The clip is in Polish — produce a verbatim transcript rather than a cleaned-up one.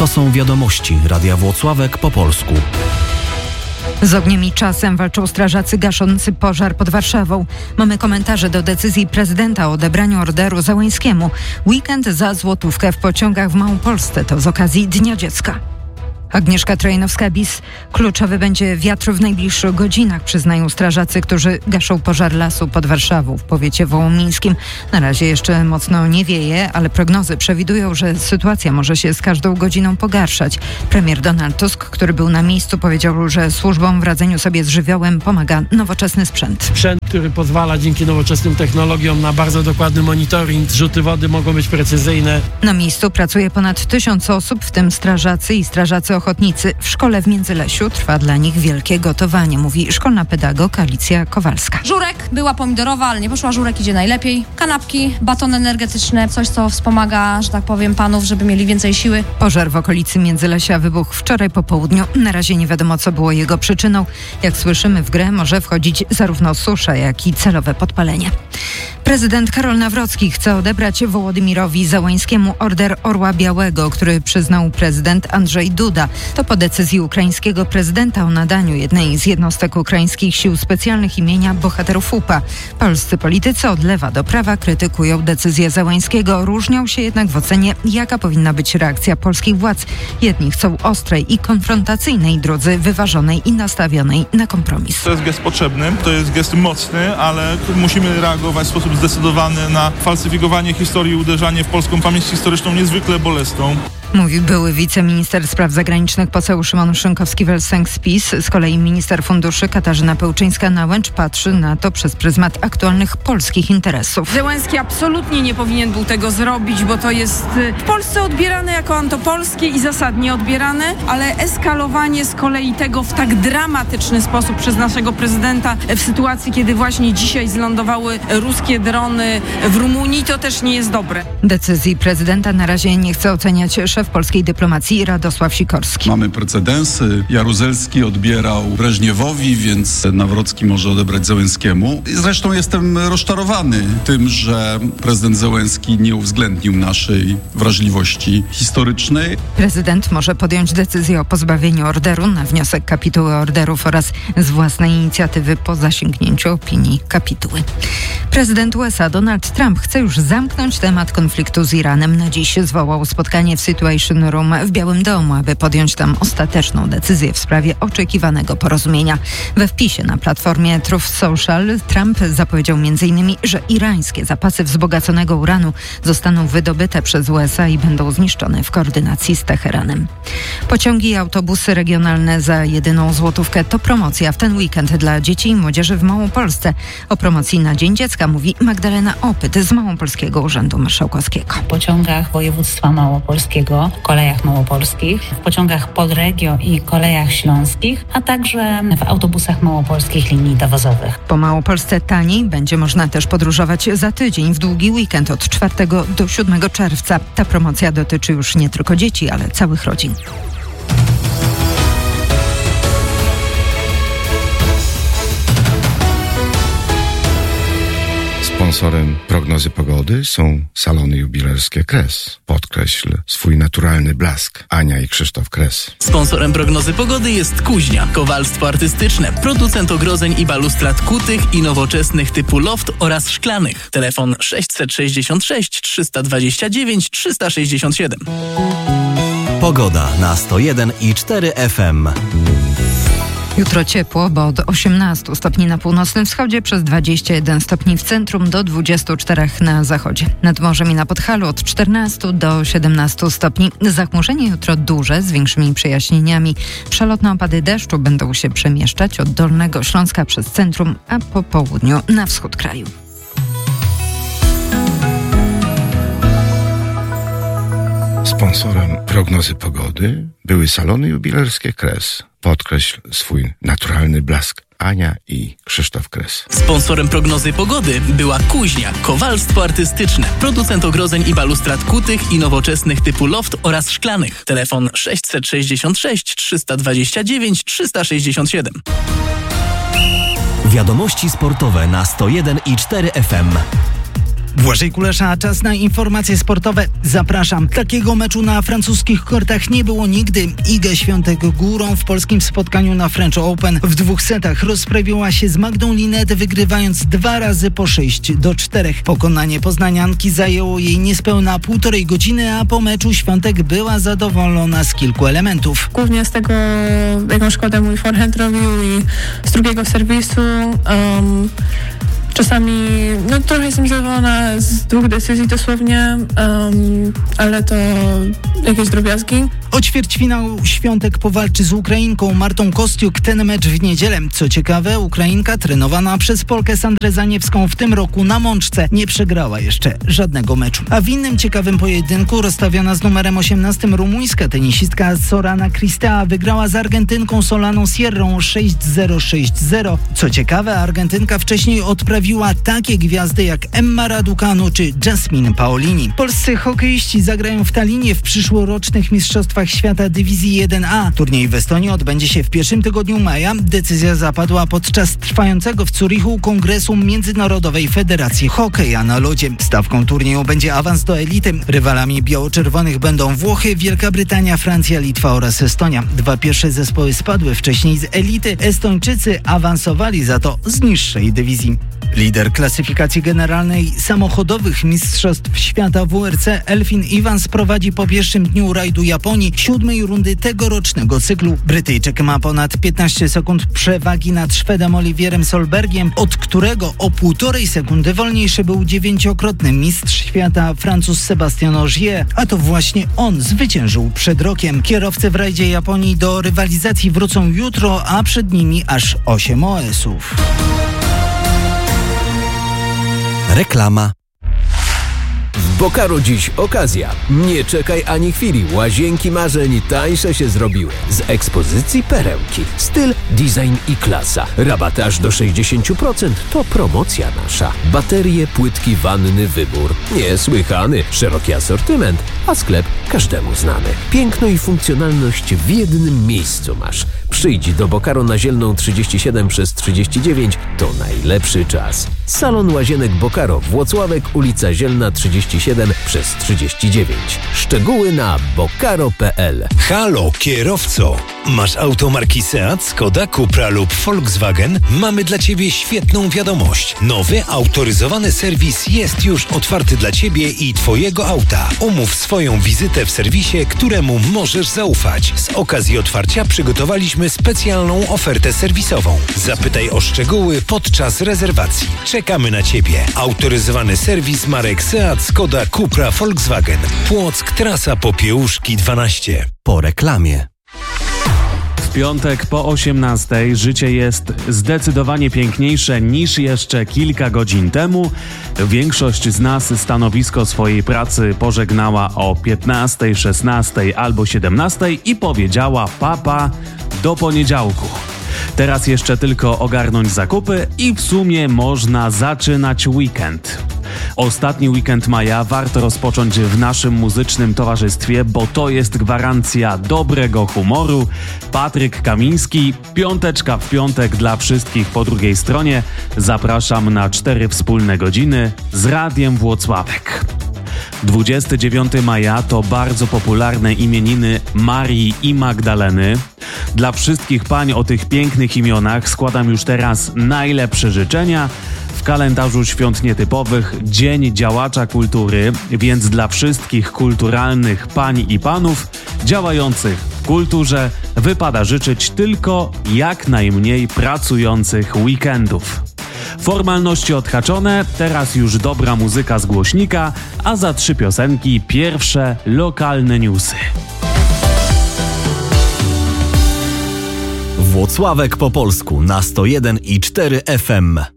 To są wiadomości Radia Włocławek po polsku. Z ogniem i czasem walczą strażacy gaszący pożar pod Warszawą. Mamy komentarze do decyzji prezydenta o odebraniu orderu Załęskiemu. Weekend za złotówkę w pociągach w Małopolsce to z okazji Dnia Dziecka. Agnieszka Trojanowska-Bis. Kluczowy będzie wiatr w najbliższych godzinach, przyznają strażacy, którzy gaszą pożar lasu pod Warszawą w powiecie wołomińskim. Na razie jeszcze mocno nie wieje, ale prognozy przewidują, że sytuacja może się z każdą godziną pogarszać. Premier Donald Tusk, który był na miejscu, powiedział, że służbom w radzeniu sobie z żywiołem pomaga nowoczesny sprzęt. Sprzęt, który pozwala dzięki nowoczesnym technologiom na bardzo dokładny monitoring. Zrzuty wody mogą być precyzyjne. Na miejscu pracuje ponad tysiąc osób, w tym strażacy i strażacy ochotnicy. W szkole w Międzylesiu trwa dla nich wielkie gotowanie, mówi szkolna pedagog Alicja Kowalska. Żurek była pomidorowa, ale nie poszła. Żurek idzie najlepiej. Kanapki, baton energetyczny, coś co wspomaga, że tak powiem, panów, żeby mieli więcej siły. Pożar w okolicy Międzylesia wybuchł wczoraj po południu. Na razie nie wiadomo, co było jego przyczyną. Jak słyszymy, w grę może wchodzić zarówno susza, jak i celowe podpalenie. Prezydent Karol Nawrocki chce odebrać Wołodymirowi Załęskiemu order Orła Białego, który przyznał prezydent Andrzej Duda. To po decyzji ukraińskiego prezydenta o nadaniu jednej z jednostek ukraińskich sił specjalnych imienia bohaterów U P A. Polscy politycy od lewa do prawa krytykują decyzję Załęskiego. Różnią się jednak w ocenie, jaka powinna być reakcja polskich władz. Jedni chcą ostrej i konfrontacyjnej, drudzy wyważonej i nastawionej na kompromis. To jest gest potrzebny, to jest gest mocny, ale musimy reagować w sposób zdecydowany na falsyfikowanie historii i uderzanie w polską pamięć historyczną niezwykle bolesną. Mówi były wiceminister spraw zagranicznych poseł Szymon Szynkowski-Welsenk z PiS. Z kolei minister funduszy Katarzyna Pełczyńska-Nałęcz patrzy na to przez pryzmat aktualnych polskich interesów. Zełenski absolutnie nie powinien był tego zrobić, bo to jest w Polsce odbierane jako antopolskie i zasadnie odbierane, ale eskalowanie z kolei tego w tak dramatyczny sposób przez naszego prezydenta w sytuacji, kiedy właśnie dzisiaj zlądowały ruskie drony w Rumunii, to też nie jest dobre. Decyzji prezydenta na razie nie chce oceniać szef polskiej dyplomacji Radosław Sikorski. Mamy precedensy. Jaruzelski odbierał Breżniewowi, więc Nawrocki może odebrać Załęskiemu. Zresztą jestem rozczarowany tym, że prezydent Załęski nie uwzględnił naszej wrażliwości historycznej. Prezydent może podjąć decyzję o pozbawieniu orderu na wniosek kapituły orderów oraz z własnej inicjatywy po zasięgnięciu opinii kapituły. Prezydent U S A Donald Trump chce już zamknąć temat konfliktu z Iranem. Na dziś zwołał spotkanie w Situation Room w Białym Domu, aby podjąć tam ostateczną decyzję w sprawie oczekiwanego porozumienia. We wpisie na platformie Truth Social Trump zapowiedział między innymi, że irańskie zapasy wzbogaconego uranu zostaną wydobyte przez U S A i będą zniszczone w koordynacji z Teheranem. Pociągi i autobusy regionalne za jedyną złotówkę to promocja w ten weekend dla dzieci i młodzieży w Małopolsce. O promocji na Dzień Dziecka mówi Magdalena Opyt z Małopolskiego Urzędu Marszałkowskiego. W pociągach województwa małopolskiego, w kolejach małopolskich, w pociągach Podregio i kolejach śląskich, a także w autobusach małopolskich linii dowozowych. Po Małopolsce taniej będzie można też podróżować za tydzień w długi weekend od czwartego do siódmego czerwca. Ta promocja dotyczy już nie tylko dzieci, ale całych rodzin. Sponsorem prognozy pogody są salony jubilerskie Kres. Podkreśl swój naturalny blask. Ania i Krzysztof Kres. Sponsorem prognozy pogody jest Kuźnia. Kowalstwo artystyczne. Producent ogrodzeń i balustrad kutych i nowoczesnych typu loft oraz szklanych. Telefon sześćset sześćdziesiąt sześć trzysta dwadzieścia dziewięć trzysta sześćdziesiąt siedem. Pogoda na sto jeden i cztery F M. Jutro ciepło, bo od osiemnastu stopni na północnym wschodzie, przez dwadzieścia jeden stopni w centrum, do dwudziestu czterech na zachodzie. Nad morzem i na Podhalu od czternastu do siedemnastu stopni. Zachmurzenie jutro duże, z większymi przejaśnieniami. Przelotne opady deszczu będą się przemieszczać od Dolnego Śląska przez centrum, a po południu na wschód kraju. Sponsorem prognozy pogody były salony jubilerskie Kres. Podkreśl swój naturalny blask. Ania i Krzysztof Kres. Sponsorem prognozy pogody była Kuźnia. Kowalstwo artystyczne. Producent ogrodzeń i balustrad kutych i nowoczesnych typu loft oraz szklanych. Telefon sześćset sześćdziesiąt sześć trzysta dwadzieścia dziewięć trzysta sześćdziesiąt siedem. Wiadomości sportowe na sto jeden i cztery F M. Błażej Kulesza, czas na informacje sportowe. Zapraszam. Takiego meczu na francuskich kortach nie było nigdy. Iga Świątek górą w polskim spotkaniu na French Open w dwóch setach rozprawiła się z Magdą Linnet, wygrywając dwa razy po sześć do czterech. Pokonanie poznanianki zajęło jej niespełna półtorej godziny, a po meczu Świątek była zadowolona z kilku elementów. Głównie z tego, jaką szkodę mój forehand robił i z drugiego serwisu. Um, Czasami, no trochę jestem zadowolona z dwóch decyzji dosłownie, um, ale to jakieś drobiazgi. O ćwierćfinał Świątek powalczy z Ukrainką Martą Kostiuk. Ten mecz w niedzielę. Co ciekawe, Ukrainka trenowana przez Polkę Sandrę Zaniewską w tym roku na mączce nie przegrała jeszcze żadnego meczu. A w innym ciekawym pojedynku rozstawiona z numerem osiemnastym rumuńska tenisistka Sorana Cristea wygrała z Argentynką Solaną Sierrą sześć zero sześć zero. Co ciekawe, Argentynka wcześniej odprawiła takie gwiazdy jak Emma Raducanu czy Jasmine Paolini. Polscy hokeiści zagrają w Tallinie w przyszłorocznych mistrzostwach świata dywizji jeden A. Turniej w Estonii odbędzie się w pierwszym tygodniu maja. Decyzja zapadła podczas trwającego w Zurichu Kongresu Międzynarodowej Federacji Hokeja na lodzie. Stawką turnieju będzie awans do elity. Rywalami biało-czerwonych będą Włochy, Wielka Brytania, Francja, Litwa oraz Estonia. Dwa pierwsze zespoły spadły wcześniej z elity. Estończycy awansowali za to z niższej dywizji. Lider klasyfikacji generalnej samochodowych Mistrzostw Świata W R C Elfin Evans prowadzi po pierwszym dniu rajdu Japonii siódmej rundy tegorocznego cyklu. Brytyjczyk ma ponad piętnaście sekund przewagi nad Szwedem Olivierem Solbergiem, od którego o półtorej sekundy wolniejszy był dziewięciokrotny mistrz świata Francuz Sébastien Ogier, a to właśnie on zwyciężył przed rokiem. Kierowcy w rajdzie Japonii do rywalizacji wrócą jutro, a przed nimi aż osiem O S-ów. Reklama. W Bokaru dziś okazja. Nie czekaj ani chwili. Łazienki marzeń tańsze się zrobiły. Z ekspozycji perełki. Styl, design i klasa. Rabaty aż do sześćdziesiąt procent. To promocja nasza. Baterie, płytki, wanny, wybór. Niesłychany. Szeroki asortyment. A sklep każdemu znany. Piękno i funkcjonalność w jednym miejscu masz. Przyjdź do Bokaru na Zielną trzydzieści siedem przez trzydzieści dziewięć. To najlepszy czas. Salon Łazienek Bokaro. Włocławek, ulica Zielna trzydzieści siedem przez trzydzieści dziewięć. Szczegóły na bokaro kropka p l. Halo, kierowco! Masz auto marki Seat, Skoda, Cupra lub Volkswagen? Mamy dla Ciebie świetną wiadomość. Nowy, autoryzowany serwis jest już otwarty dla Ciebie i Twojego auta. Umów swoją wizytę w serwisie, któremu możesz zaufać. Z okazji otwarcia przygotowaliśmy specjalną ofertę serwisową. Zapytaj o szczegóły podczas rezerwacji. Czekamy na Ciebie. Autoryzowany serwis marek Seat, Skoda, Cupra, Volkswagen. Płock, trasa Popiełuszki dwanaście. Po reklamie. W piątek po osiemnastej życie jest zdecydowanie piękniejsze niż jeszcze kilka godzin temu. Większość z nas stanowisko swojej pracy pożegnała o piętnastej, szesnastej albo siedemnastej i powiedziała papa do poniedziałku. Teraz jeszcze tylko ogarnąć zakupy i w sumie można zaczynać weekend. Ostatni weekend maja warto rozpocząć w naszym muzycznym towarzystwie, bo to jest gwarancja dobrego humoru. Patryk Kamiński, piąteczka w piątek dla wszystkich po drugiej stronie. Zapraszam na cztery wspólne godziny z Radiem Włocławek. dwudziestego dziewiątego maja to bardzo popularne imieniny Marii i Magdaleny. Dla wszystkich pań o tych pięknych imionach składam już teraz najlepsze życzenia. W kalendarzu świąt nietypowych Dzień Działacza Kultury, więc dla wszystkich kulturalnych pań i panów działających w kulturze wypada życzyć tylko jak najmniej pracujących weekendów. Formalności odhaczone, teraz już dobra muzyka z głośnika, a za trzy piosenki pierwsze lokalne newsy. Włocławek po polsku na sto jeden i cztery F M.